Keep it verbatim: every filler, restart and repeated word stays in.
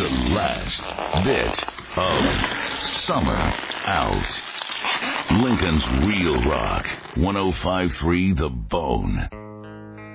the last bit of Summer Out. Lincoln's Real Rock, one oh five point three The Bone.